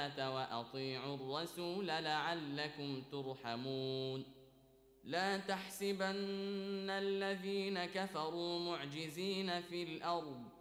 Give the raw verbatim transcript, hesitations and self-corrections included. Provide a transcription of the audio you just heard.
وأطيعوا الرسول لعلكم ترحمون لا تحسبن الذين كفروا معجزين في الأرض